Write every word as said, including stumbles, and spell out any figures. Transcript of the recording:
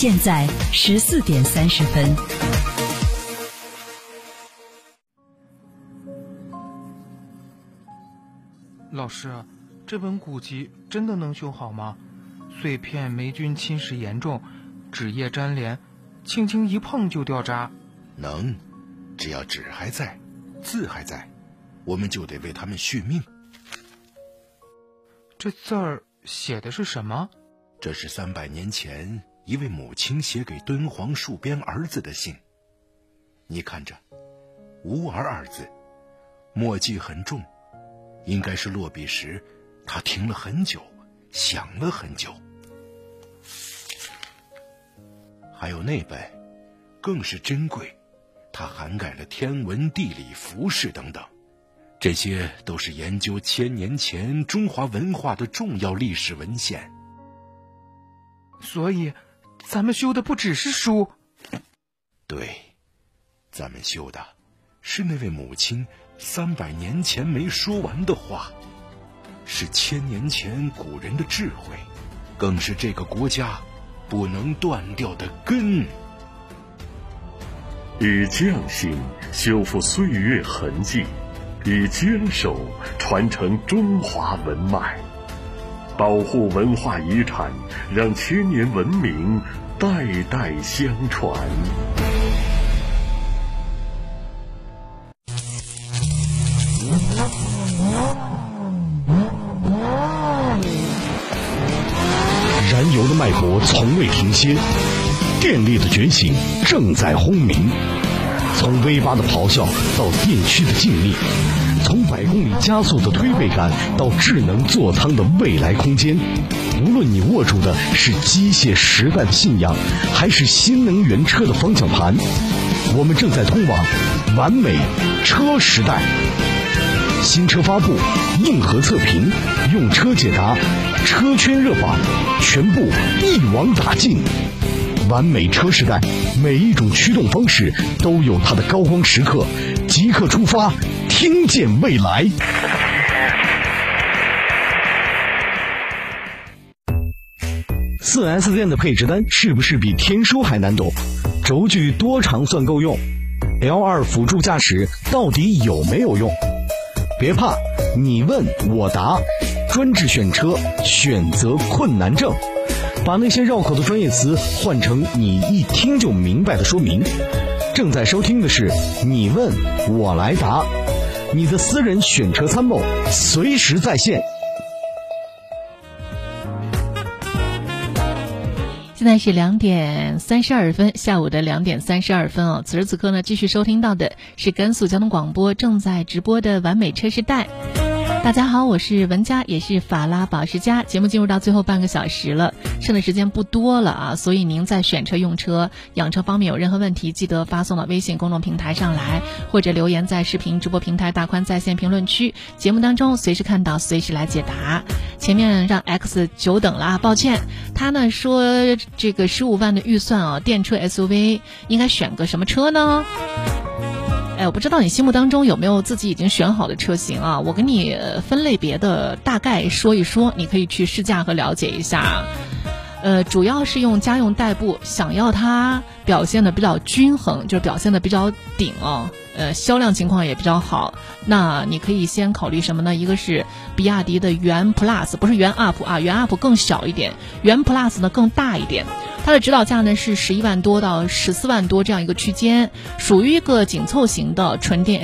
现在十四点三十分。 老师，这本古籍真的能修好吗？碎片霉菌侵蚀严重，纸页粘连，轻轻一碰就掉渣。 能，只要纸还在，字还在，我们就得为他们续命。 这字儿写的是什么？ 这是三百年前一位母亲写给敦煌戍边儿子的信。你看着，无儿二字，墨迹很重，应该是落笔时他停了很久，想了很久。还有那本更是珍贵，它涵盖了天文、地理、服饰等等，这些都是研究千年前中华文化的重要历史文献。 所以咱们修的不只是书。 对，咱们修的是那位母亲三百年前没说完的话，是千年前古人的智慧，更是这个国家不能断掉的根。 以匠心修复岁月痕迹，以坚守传承中华文脉，保护文化遗产，让千年文明代代相传。 燃油的脉搏从未停歇，电力的觉醒正在轰鸣。从 V 八的咆哮到电驱的静谧，从百公里加速的推背感到智能座舱的未来空间，无论你握住的是机械时代的信仰，还是新能源车的方向盘，我们正在通往完美车时代。新车发布，硬核测评，用车解答，车圈热榜，全部一网打尽。完美车时代，每一种驱动方式都有它的高光时刻，即刻出发，听见未来。四 S 店的配置单是不是比天书还难懂？轴距多长算够用？ L 二 辅助驾驶到底有没有用？别怕，你问我答，专治选车选择困难症，把那些绕口的专业词换成你一听就明白的说明。正在收听的是你问我来答，你的私人选车参谋，随时在线。 现在是两点三十二分，下午的两点三十二分哦。此时此刻呢，继续收听到的是甘肃交通广播正在直播的完美车时代。大家好，我是文佳，也是法拉保时佳。节目进入到最后半个小时了，剩的时间不多了啊，所以您在选车、用车、养车方面有任何问题，记得发送到微信公众平台上来，或者留言在视频直播平台大宽在线评论区，节目当中随时看到，随时来解答。前面让 X 久等了啊，抱歉。他呢说这个十五万的预算啊，电车 S U V 应该选个什么车呢？哎，我不知道你心目当中有没有自己已经选好的车型啊？我给你分类别的大概说一说，你可以去试驾和了解一下。呃，主要是用家用代步，想要它表现的比较均衡，就是表现的比较顶哦，呃，销量情况也比较好。那你可以先考虑什么呢？一个是比亚迪的元 Plus， 不是元 Up 啊，元 Up 更小一点，元 Plus 呢更大一点。它的指导价呢是十一万多到十四万多这样一个区间，属于一个紧凑型的纯电